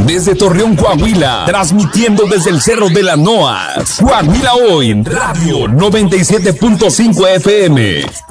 desde Torreón, Coahuila, transmitiendo desde el Cerro de la Noas. Coahuila Hoy, Radio 97.5 FM.